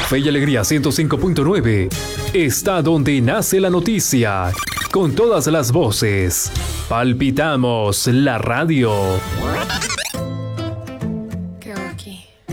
Fe y Alegría 105.9 está donde nace la noticia, con todas las voces. Palpitamos la radio.